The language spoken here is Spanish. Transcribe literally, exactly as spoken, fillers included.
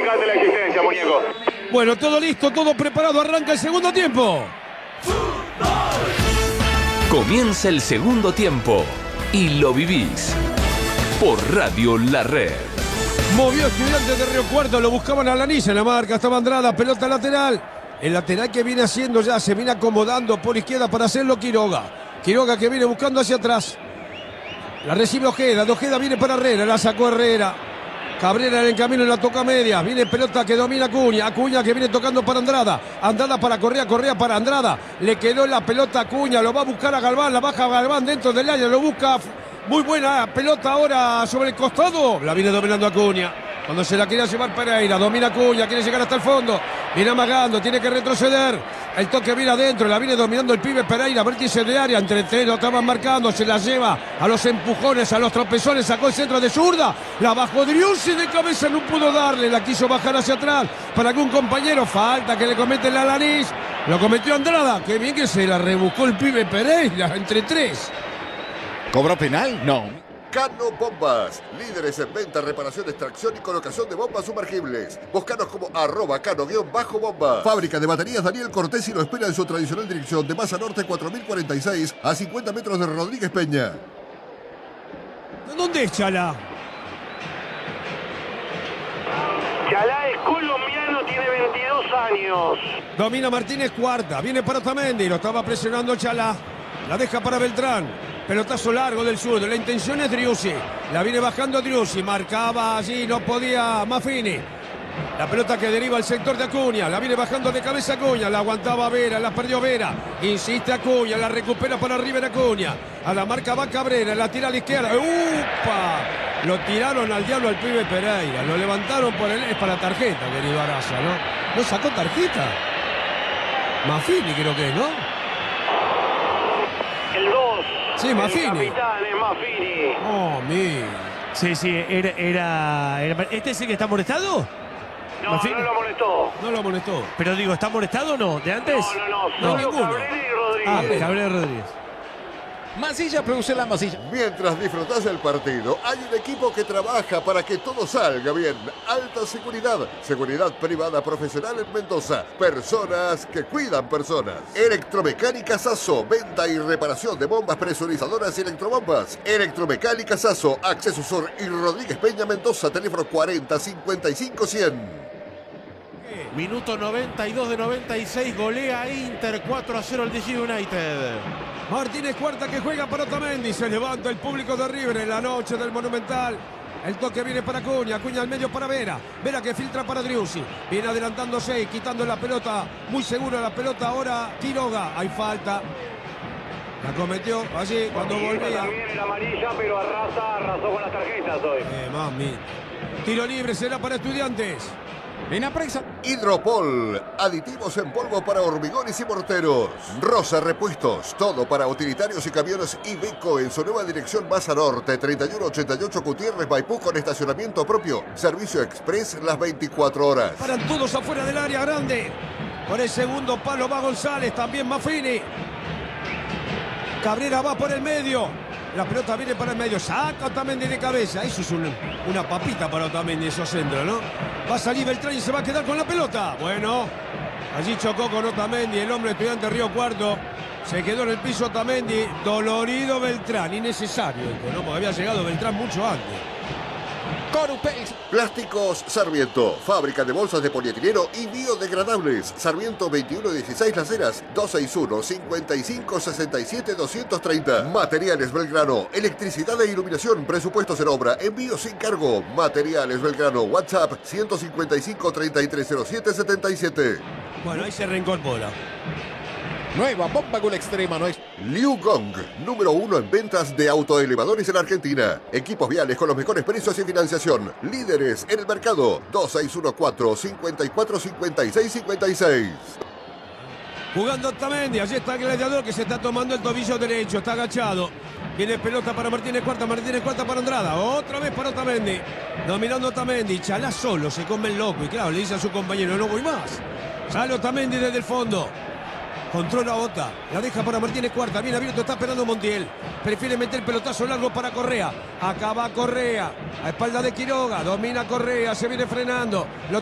complicarte la existencia, muñeco. Bueno, todo listo, todo preparado, arranca el segundo tiempo. Comienza el segundo tiempo y lo vivís por Radio La Red. Movió Estudiantes de Río Cuarto, lo buscaban a Lanís en la marca, estaba Andrada, pelota lateral. El lateral que viene haciendo ya, se viene acomodando por izquierda para hacerlo Quiroga. Quiroga que viene buscando hacia atrás. La recibe Ojeda, de Ojeda viene para Herrera, la sacó Herrera. Cabrera en el camino, la toca media. Viene pelota que domina Acuña. Acuña que viene tocando para Andrada. Andrada para Correa, Correa para Andrada. Le quedó la pelota a Acuña, lo va a buscar a Galván, la baja Galván dentro del área, lo busca. Muy buena pelota ahora sobre el costado. La viene dominando Acuña. Cuando se la quería llevar Pereira, domina Acuña, quiere llegar hasta el fondo. Viene amagando, tiene que retroceder. El toque viene adentro, la viene dominando el pibe Pereira, vértice de área, entre tres lo estaban marcando, se la lleva a los empujones, a los tropezones, sacó el centro de zurda, la bajó Driussi de cabeza, no pudo darle, la quiso bajar hacia atrás para algún compañero, falta que le comete la Lanís, lo cometió Andrada, qué bien que se la rebuscó el pibe Pereira, entre tres. ¿Cobró penal? No. Cano Bombas, líderes en venta, reparación, extracción y colocación de bombas sumergibles. Búscanos como arroba cano-bomba. Fábrica de baterías Daniel Cortés y lo espera en su tradicional dirección de Maza Norte cuatro mil cuarenta y seis a cincuenta metros de Rodríguez Peña. ¿Dónde es Chalá? Chalá es colombiano, tiene veintidós años. Domina Martínez Cuarta, viene para Otamendi, lo estaba presionando Chalá. La deja para Beltrán. Pelotazo largo del sur. La intención es Driussi. La viene bajando Driussi. Marcaba allí, no podía Maffini. La pelota que deriva al sector de Acuña. La viene bajando de cabeza Acuña. La aguantaba Vera, la perdió Vera. Insiste Acuña, la recupera para River Acuña. A la marca va Cabrera, la tira a la izquierda. ¡Upa! Lo tiraron al diablo al pibe Pereira. Lo levantaron por el... Es para tarjeta, querido Araya, ¿no? ¿No sacó tarjeta? Maffini creo que es, ¿no? El dos. Sí, Maffini. El capitán es Maffini. Oh, mi. Sí, sí, era, era, era- ¿Este es el que está molestado? No, Maffini. no lo molestó. No lo molestó. Pero digo, ¿está molestado o no? ¿De antes? No, no, no. No, Solo ninguno. Cabrera y Ah, Rodríguez. Gabriel Rodríguez. Masilla, produce la masilla. Mientras disfrutás del partido, hay un equipo que trabaja para que todo salga bien. Alta seguridad, seguridad privada profesional en Mendoza. Personas que cuidan personas. Electromecánica Sasso, venta y reparación de bombas presurizadoras y electrobombas. Electromecánica Sasso, Acceso Sur y Rodríguez Peña Mendoza, teléfono cuarenta cincuenta y cinco cien. Minuto noventa y dos de noventa y seis, golea Inter cuatro a cero al D C United. Martínez Cuarta que juega para Otamendi. Se levanta el público de River en la noche del Monumental. El toque viene para Acuña. Acuña al medio para Vera. Vera que filtra para Driussi. Viene adelantándose y quitando la pelota. Muy seguro la pelota ahora Quiroga. Hay falta. La cometió allí cuando Y volvía. también el amarilla, pero arrasa, arrasó con las tarjetas hoy. Eh, mami. Tiro libre será para Estudiantes. En la prensa. Hidropol, aditivos en polvo para hormigones y morteros. Rosa Repuestos, todo para utilitarios y camiones Iveco en su nueva dirección Maza Norte, treinta y uno ochenta y ocho Gutiérrez Maipú con estacionamiento propio. Servicio express las veinticuatro horas. Paran todos afuera del área grande. Por el segundo palo va González, también Maffini. Cabrera va por el medio. La pelota viene para el medio. Saca Otamendi de cabeza. Eso es un- una papita para Otamendi, esos centros, ¿no? Va a salir Beltrán y se va a quedar con la pelota. Bueno, allí chocó con Otamendi. El hombre Estudiante Río Cuarto. Se quedó en el piso Otamendi. Dolorido Beltrán. Innecesario esto, ¿no? Porque había llegado Beltrán mucho antes. Corupex. Plásticos Sarmiento, fábrica de bolsas de polietileno y biodegradables. Sarmiento veintiuno dieciséis Las Heras, dos seis uno, cinco cinco, seis siete, dos tres cero. Materiales Belgrano, electricidad e iluminación, presupuestos en obra, envío sin cargo. Materiales Belgrano, WhatsApp ciento cincuenta y cinco, treinta y tres cero siete, setenta y siete. Bueno, ahí se reincorpora. Nueva bomba con extrema, no es. Liu Gong, número uno en ventas de autoelevadores en Argentina. Equipos viales con los mejores precios y financiación. Líderes en el mercado. dos seis uno cuatro, cinco cuatro, cinco seis cinco seis. Jugando Otamendi, allí está el gladiador que se está tomando el tobillo derecho, está agachado. Viene pelota para Martínez Cuarta, Martínez Cuarta para Andrada, otra vez para Otamendi. Dominando Otamendi, Chalá solo, se come el loco y claro, le dice a su compañero, no voy más. Sale Otamendi desde el fondo. Controla Ota, la deja para Martínez Cuarta, bien abierto, está esperando Montiel. Prefiere meter pelotazo largo para Correa. Acaba Correa, a espalda de Quiroga, domina Correa, se viene frenando. Lo